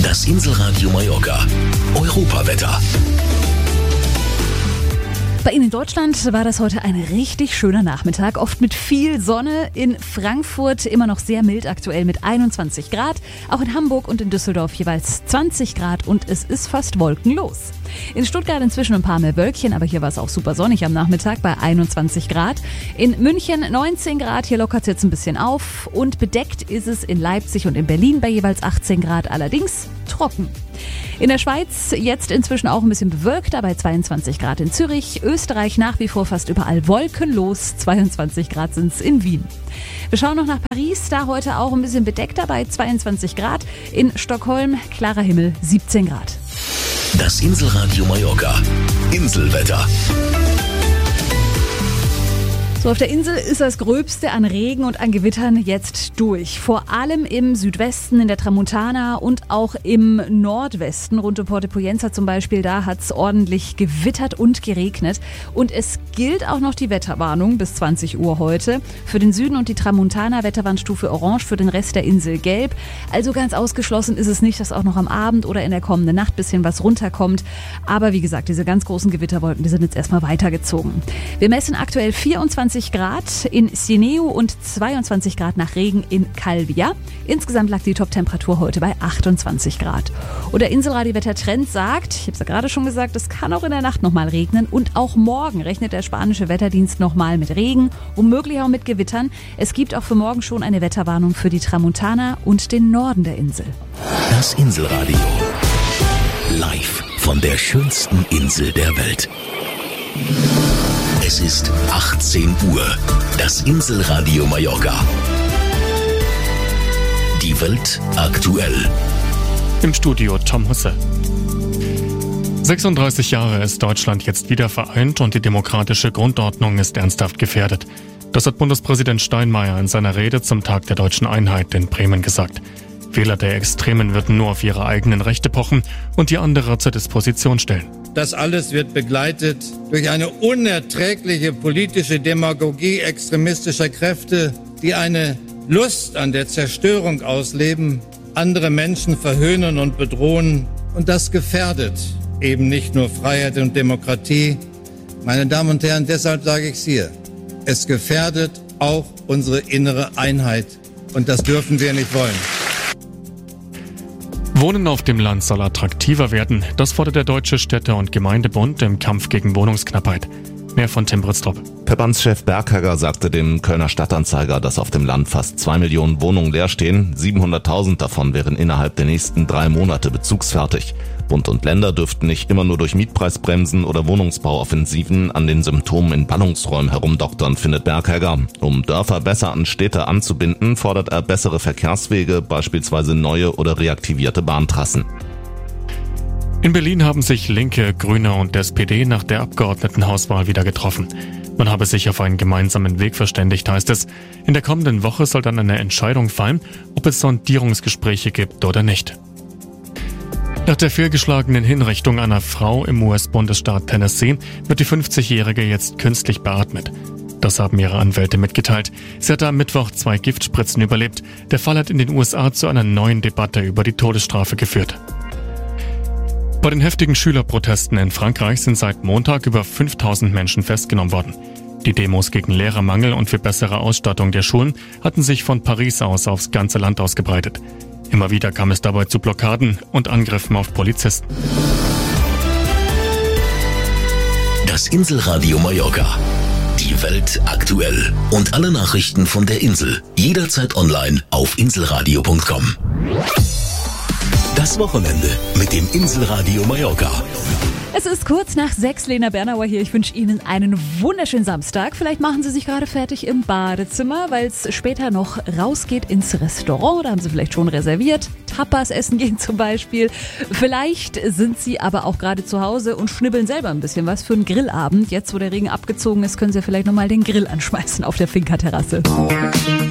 Das Inselradio Mallorca. Europawetter. Bei Ihnen in Deutschland war das heute ein richtig schöner Nachmittag, oft mit viel Sonne. In Frankfurt immer noch sehr mild aktuell mit 21 Grad. Auch in Hamburg und in Düsseldorf jeweils 20 Grad und es ist fast wolkenlos. In Stuttgart inzwischen ein paar mehr Wölkchen, aber hier war es auch super sonnig am Nachmittag bei 21 Grad. In München 19 Grad, hier lockert es jetzt ein bisschen auf. Und bedeckt ist es in Leipzig und in Berlin bei jeweils 18 Grad, allerdings trocken. In der Schweiz jetzt inzwischen auch ein bisschen bewölkt, bei 22 Grad in Zürich. Österreich nach wie vor fast überall wolkenlos, 22 Grad sind es in Wien. Wir schauen noch nach Paris, da heute auch ein bisschen bedeckter bei 22 Grad. In Stockholm klarer Himmel, 17 Grad. Das Inselradio Mallorca. Inselwetter. So, auf der Insel ist das Gröbste an Regen und an Gewittern jetzt durch. Vor allem im Südwesten, in der Tramontana und auch im Nordwesten, rund um Porto Poyenza zum Beispiel, da hat es ordentlich gewittert und geregnet. Und es gilt auch noch die Wetterwarnung bis 20 Uhr heute. Für den Süden und die Tramontana Wetterwarnstufe Orange, für den Rest der Insel Gelb. Also ganz ausgeschlossen ist es nicht, dass auch noch am Abend oder in der kommenden Nacht ein bisschen was runterkommt. Aber wie gesagt, diese ganz großen Gewitterwolken, die sind jetzt erstmal weitergezogen. Wir messen aktuell 24 Grad in Sineu und 22 Grad nach Regen in Calvia. Insgesamt lag die Top-Temperatur heute bei 28 Grad. Und der Inselradio-Wettertrend sagt, ich habe es ja gerade schon gesagt, es kann auch in der Nacht nochmal regnen und auch morgen rechnet der spanische Wetterdienst nochmal mit Regen, womöglich auch mit Gewittern. Es gibt auch für morgen schon eine Wetterwarnung für die Tramontana und den Norden der Insel. Das Inselradio. Live von der schönsten Insel der Welt. Es ist 18 Uhr. Das Inselradio Mallorca. Die Welt aktuell. Im Studio Tom Husse. 36 Jahre ist Deutschland jetzt wieder vereint und die demokratische Grundordnung ist ernsthaft gefährdet. Das hat Bundespräsident Steinmeier in seiner Rede zum Tag der deutschen Einheit in Bremen gesagt. Wähler der Extremen würden nur auf ihre eigenen Rechte pochen und die andere zur Disposition stellen. Das alles wird begleitet durch eine unerträgliche politische Demagogie extremistischer Kräfte, die eine Lust an der Zerstörung ausleben, andere Menschen verhöhnen und bedrohen. Und das gefährdet eben nicht nur Freiheit und Demokratie. Meine Damen und Herren, deshalb sage ich es hier. Es gefährdet auch unsere innere Einheit. Und das dürfen wir nicht wollen. Wohnen auf dem Land soll attraktiver werden. Das fordert der Deutsche Städte- und Gemeindebund im Kampf gegen Wohnungsknappheit. Mehr von Tim Britztrup. Verbandschef Berghegger sagte dem Kölner Stadtanzeiger, dass auf dem Land fast 2 Millionen Wohnungen leer stehen. 700.000 davon wären innerhalb der nächsten 3 Monate bezugsfertig. Bund und Länder dürften nicht immer nur durch Mietpreisbremsen oder Wohnungsbauoffensiven an den Symptomen in Ballungsräumen herumdoktern, findet Berghegger. Um Dörfer besser an Städte anzubinden, fordert er bessere Verkehrswege, beispielsweise neue oder reaktivierte Bahntrassen. In Berlin haben sich Linke, Grüne und SPD nach der Abgeordnetenhauswahl wieder getroffen. Man habe sich auf einen gemeinsamen Weg verständigt, heißt es. In der kommenden Woche soll dann eine Entscheidung fallen, ob es Sondierungsgespräche gibt oder nicht. Nach der fehlgeschlagenen Hinrichtung einer Frau im US-Bundesstaat Tennessee wird die 50-Jährige jetzt künstlich beatmet. Das haben ihre Anwälte mitgeteilt. Sie hatte am Mittwoch 2 Giftspritzen überlebt. Der Fall hat in den USA zu einer neuen Debatte über die Todesstrafe geführt. Bei den heftigen Schülerprotesten in Frankreich sind seit Montag über 5.000 Menschen festgenommen worden. Die Demos gegen Lehrermangel und für bessere Ausstattung der Schulen hatten sich von Paris aus aufs ganze Land ausgebreitet. Immer wieder kam es dabei zu Blockaden und Angriffen auf Polizisten. Das Inselradio Mallorca. Die Welt aktuell. Und alle Nachrichten von der Insel. Jederzeit online auf inselradio.com. Das Wochenende mit dem Inselradio Mallorca. Es ist kurz nach 6, Lena Bernauer hier. Ich wünsche Ihnen einen wunderschönen Samstag. Vielleicht machen Sie sich gerade fertig im Badezimmer, weil es später noch rausgeht ins Restaurant. Da haben Sie vielleicht schon reserviert. Tapas essen gehen zum Beispiel. Vielleicht sind Sie aber auch gerade zu Hause und schnibbeln selber ein bisschen was für einen Grillabend. Jetzt, wo der Regen abgezogen ist, können Sie vielleicht nochmal den Grill anschmeißen auf der Finca-Terrasse.